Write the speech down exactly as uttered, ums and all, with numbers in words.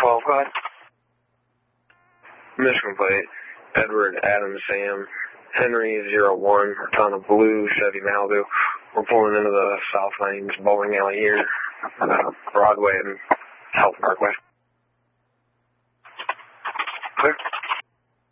twelve, go ahead. Michigan plate, Edward Adam Sam, Henry zero one, we're on a blue Chevy Malibu. We're pulling into the South Lanes bowling alley here, uh, Broadway and Health Parkway. Clear.